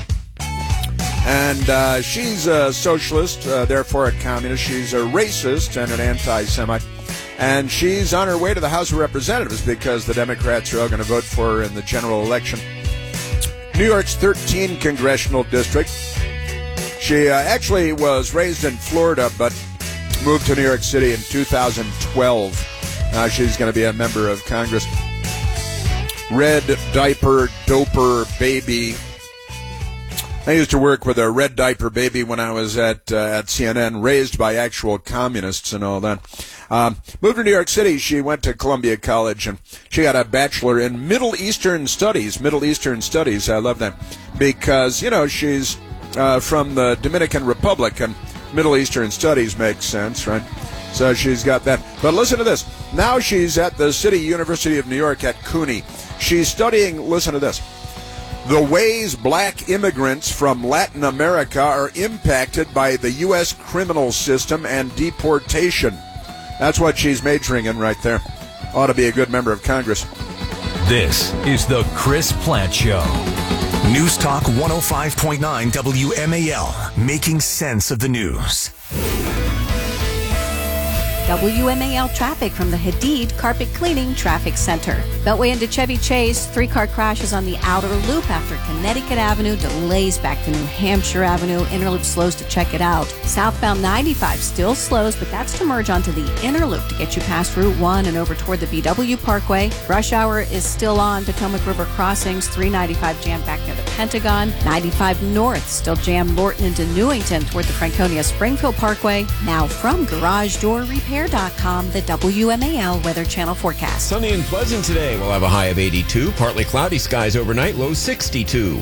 And she's a socialist, therefore a communist. She's a racist and an anti-Semite. And she's on her way to the House of Representatives because the Democrats are all going to vote for her in the general election. New York's 13th congressional district. She actually was raised in Florida, but moved to New York City in 2012. Now she's going to be a member of Congress. Red diaper doper baby. I used to work with a red diaper baby when I was at CNN, raised by actual communists and all that. Moved to New York City. She went to Columbia College, and she got a bachelor in Middle Eastern Studies. Middle Eastern Studies, I love that, because, you know, she's from the Dominican Republic, and Middle Eastern Studies makes sense, right? So she's got that. But listen to this. Now she's at the City University of New York at CUNY. She's studying, listen to this, the ways black immigrants from Latin America are impacted by the U.S. criminal system and deportation. That's what she's majoring in right there. Ought to be a good member of Congress. This is the Chris Plante Show. News Talk 105.9 WMAL, making sense of the news. WMAL traffic from the Hadid Carpet Cleaning Traffic Center. Beltway into Chevy Chase, 3-car crashes on the outer loop after Connecticut Avenue, delays back to New Hampshire Avenue, inner loop slows to check it out. Southbound 95 still slows, but that's to merge onto the inner loop to get you past Route 1 and over toward the BW Parkway. Rush hour is still on Potomac River Crossings, 395 jammed back near the Pentagon. 95 North still jammed Lorton into Newington toward the Franconia Springfield Parkway. Now from GarageDoorRepair.com, the WMAL Weather Channel forecast. Sunny and pleasant today. We'll have a high of 82. Partly cloudy skies overnight, low 62.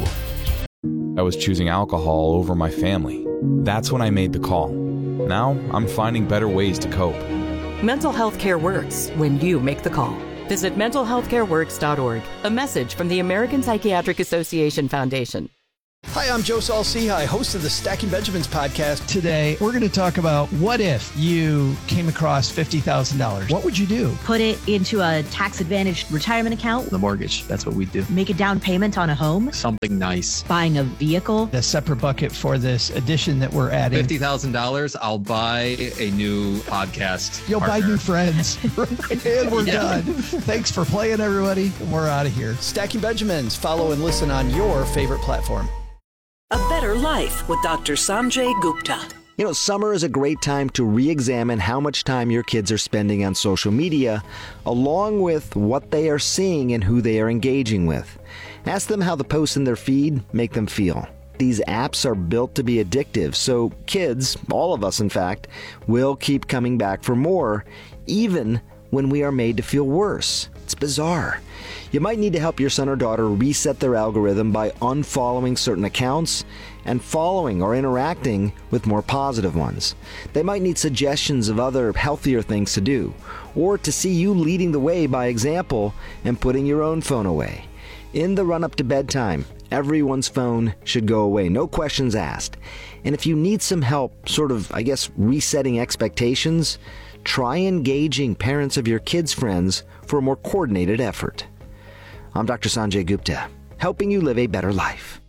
I was choosing alcohol over my family. That's when I made the call. Now I'm finding better ways to cope. Mental health care works when you make the call. Visit mentalhealthcareworks.org. A message from the American Psychiatric Association Foundation. Hi, I'm Joe Saul-Sehy, host of the Stacking Benjamins podcast. Today, we're going to talk about what if you came across $50,000. What would you do? Put it into a tax-advantaged retirement account. The mortgage, that's what we do. Make a down payment on a home. Something nice. Buying a vehicle. A separate bucket for this addition that we're adding. $50,000, I'll buy a new podcast. You'll partner. buy new friends. And we're done. Thanks for playing, everybody. And we're out of here. Stacking Benjamins. Follow and listen on your favorite platform. A Better Life with Dr. Sanjay Gupta. You know, summer is a great time to re-examine how much time your kids are spending on social media, along with what they are seeing and who they are engaging with. Ask them how the posts in their feed make them feel. These apps are built to be addictive, so kids, all of us in fact, will keep coming back for more, even when we are made to feel worse. It's bizarre. You might need to help your son or daughter reset their algorithm by unfollowing certain accounts and following or interacting with more positive ones. They might need suggestions of other healthier things to do, or to see you leading the way by example and putting your own phone away. In the run-up to bedtime, everyone's phone should go away, no questions asked. And if you need some help, resetting expectations, try engaging parents of your kids' friends for a more coordinated effort. I'm Dr. Sanjay Gupta, helping you live a better life.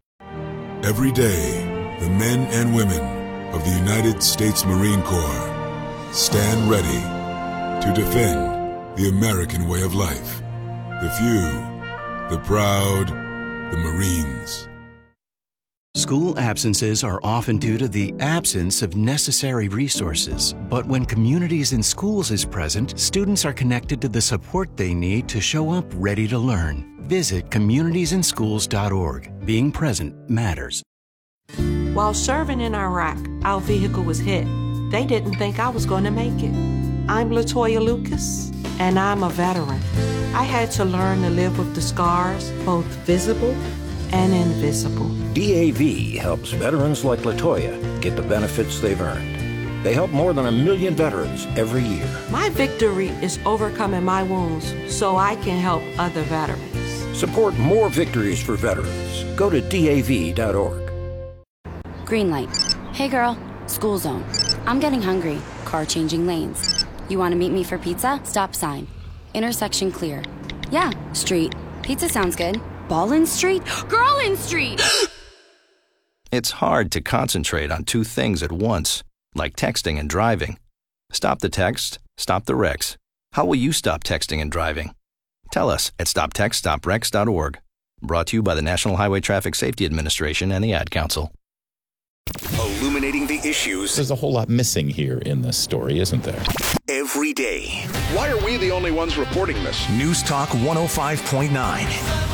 Every day, the men and women of the United States Marine Corps stand ready to defend the American way of life. The few, the proud, the Marines. School absences are often due to the absence of necessary resources. But when Communities in Schools is present, students are connected to the support they need to show up ready to learn. Visit communitiesInschools.org. Being present matters. While serving in Iraq, our vehicle was hit. They didn't think I was going to make it. I'm Latoya Lucas, and I'm a veteran. I had to learn to live with the scars, both visible and invisible. DAV helps veterans like Latoya get the benefits they've earned. They help more than 1 million veterans every year. My victory is overcoming my wounds so I can help other veterans. Support more victories for veterans. Go to DAV.org. Green light. Hey girl, school zone. I'm getting hungry. Car changing lanes. You want to meet me for pizza? Stop sign. Intersection clear. Yeah, street. Pizza sounds good. Ballin Street? Girlin Street! It's hard to concentrate on two things at once, like texting and driving. Stop the text, stop the wrecks. How will you stop texting and driving? Tell us at stoptextstopwrecks.org. Brought to you by the National Highway Traffic Safety Administration and the Ad Council. Illuminating the issues. There's a whole lot missing here in this story, isn't there? Every day. Why are we the only ones reporting this? News Talk 105.9.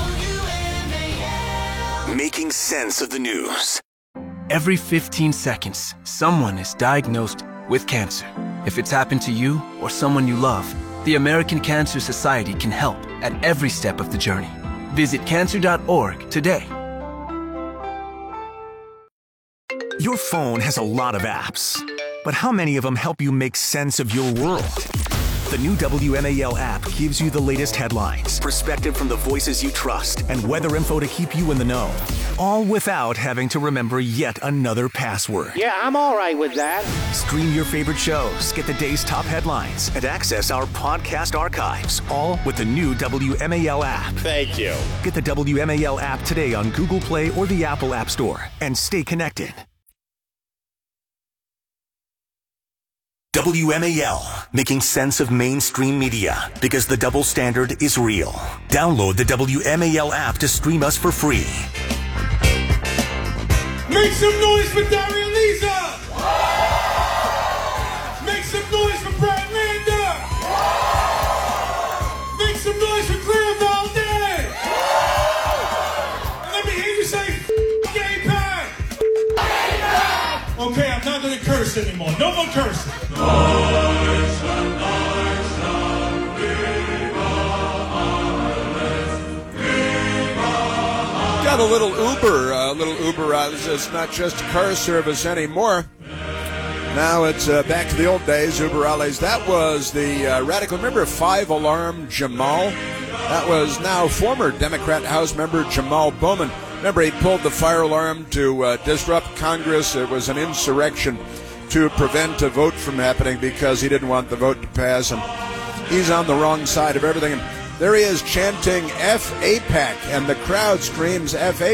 Making sense of the news. Every 15 seconds, someone is diagnosed with cancer. If it's happened to you or someone you love, the American Cancer Society can help at every step of the journey. Visit cancer.org today. Your phone has a lot of apps, but how many of them help you make sense of your world? The new WMAL app gives you the latest headlines, perspective from the voices you trust, and weather info to keep you in the know. All without having to remember yet another password. Yeah, I'm all right with that. Stream your favorite shows, get the day's top headlines, and access our podcast archives, all with the new WMAL app. Thank you. Get the WMAL app today on Google Play or the Apple App Store, and stay connected. WMAL, making sense of mainstream media because the double standard is real. Download the WMAL app to stream us for free. Make some noise for Daria Lisa! Make some noise for Brad Lander! Make some noise for Claire Valdez! And let me hear you say, gay pack! Okay, I'm not going to curse anymore. No more cursing. Got a little Uber. It's not just car service anymore. Now it's back to the old days, Uber Alles. That was the radical. Remember 5-Alarm Jamal? That was now former Democrat House member Jamal Bowman. Remember, he pulled the fire alarm to disrupt Congress. It was an insurrection to prevent a vote from happening because he didn't want the vote to pass. And he's on the wrong side of everything. And there he is chanting F-APAC, and the crowd screams F-APAC.